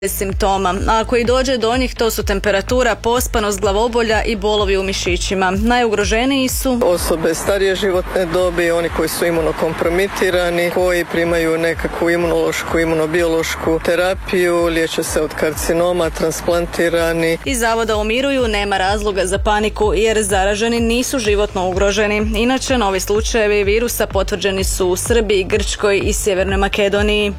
simptoma. Ako i dođe do njih, to su temperatura, pospanost, glavobolja i bolovi u mišićima. Najugroženiji su osobe starije životne dobi, oni koji su imunokompromitirani, koji primaju nekakvu imunološku, imunobiološku terapiju, liječe se od karcinoma, transplantirani. Iz zavoda umiruju, nema razloga za paniku jer zaraženi nisu životno ugroženi. Inače, novi slučajevi virusa potvrđeni su u Srbiji, Grčkoj i Sjevernoj Makedoniji.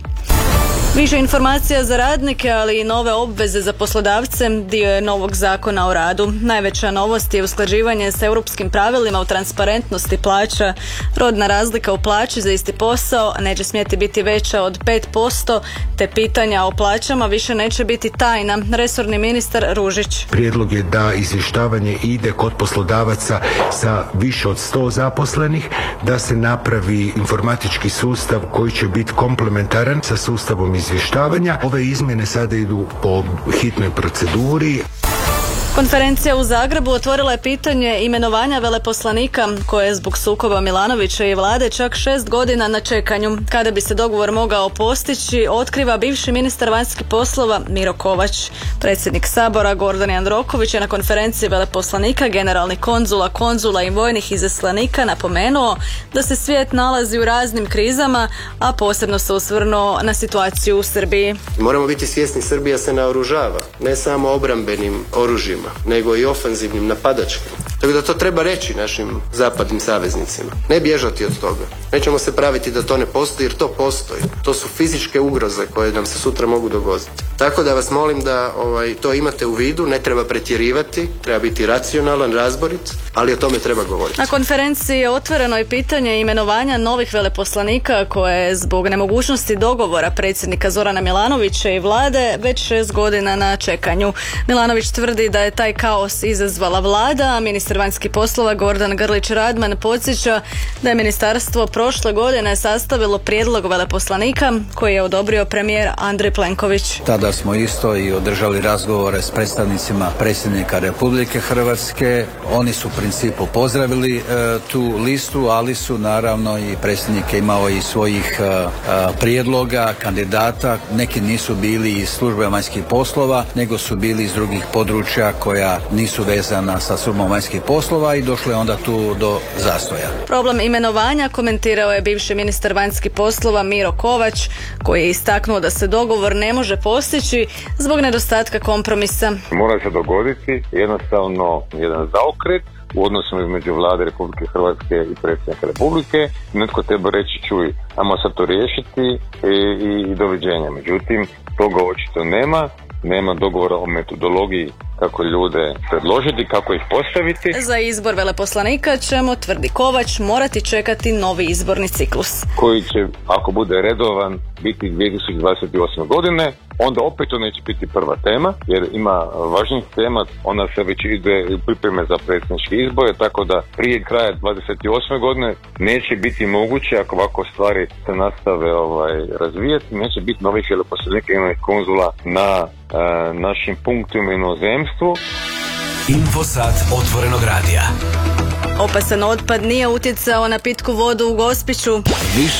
Više informacija za radnike, ali i nove obveze za poslodavce dio je novog zakona o radu. Najveća novost je usklađivanje s europskim pravilima u transparentnosti plaća. Rodna razlika u plaći za isti posao neće smjeti biti veća od 5%, te pitanja o plaćama više neće biti tajna. Resorni ministar Ružić. Prijedlog je da izvještavanje ide kod poslodavaca sa više od 100 zaposlenih, da se napravi informatički sustav koji će biti komplementaran sa sustavom izvještavanja. Ove izmjene sada idu po hitnoj proceduri. Konferencija u Zagrebu otvorila je pitanje imenovanja veleposlanika koje je zbog sukoba Milanovića i vlade čak 6 godina na čekanju. Kada bi se dogovor mogao postići, otkriva bivši ministar vanjskih poslova Miro Kovač. Predsjednik Sabora Gordan Jandroković je na konferenciji veleposlanika, generalnih konzula i vojnih izaslanika napomenuo da se svijet nalazi u raznim krizama, a posebno se osvrnuo na situaciju u Srbiji. Moramo biti svjesni, Srbija se naoružava, ne samo obrambenim oružjima, nego i ofanzivnim, napadačkim. Tako da to treba reći našim zapadnim saveznicima. Ne bježati od toga. Nećemo se praviti da to ne postoji, jer to postoji. To su fizičke ugroze koje nam se sutra mogu dogoditi. Tako da vas molim da to imate u vidu, ne treba pretjerivati, treba biti racionalan, razborit, ali o tome treba govoriti. Na konferenciji je otvoreno i pitanje imenovanja novih veleposlanika koje je zbog nemogućnosti dogovora predsjednika Zorana Milanovića i vlade već 6 godina na čekanju. Milanović tvrdi da je taj kaos izazvala vlada, a ministar vanjskih poslova Gordan Grlić Radman podsjeća da je ministarstvo prošle godine sastavilo prijedlog veleposlanika koji je odobrio premijer Andrej Plenković. Tada smo isto i održali razgovore s predstavnicima predsjednika Republike Hrvatske. Oni su u principu pozdravili tu listu, ali su naravno i predsjednik imao i svojih prijedloga, kandidata. Neki nisu bili iz službe vanjskih poslova, nego su bili iz drugih područja koja nisu vezana sa službom vanjskih poslova i došlo je onda tu do zastoja. Problem imenovanja komentirao je bivši ministar vanjskih poslova Miro Kovač, koji je istaknuo da se dogovor ne može postići zbog nedostatka kompromisa. Mora se dogoditi jednostavno jedan zaokret u odnosu između vlade Republike Hrvatske i predsjednika Republike. Netko treba reći, čuj, ajmo sad to riješiti i doviđenja. Međutim, toga očito nema dogovora o metodologiji kako ljude predložiti, kako ih postaviti. Za izbor veleposlanika ćemo, tvrdi Kovač, morati čekati novi izborni ciklus. Koji će, ako bude redovan, biti 2028. godine, onda opet to neće biti prva tema, jer ima važnijih tema, ona se već ide pripreme za predsjedničke izbore, tako da prije kraja 28. godine neće biti moguće, ako ovako stvari se nastave razvijati, neće biti novih veleposlanika i novih konzula na našim punktima u inozemstvu. Infosat otvorenog radija. Opasan otpad nije utjecao na pitku vodu u Gospiću. Više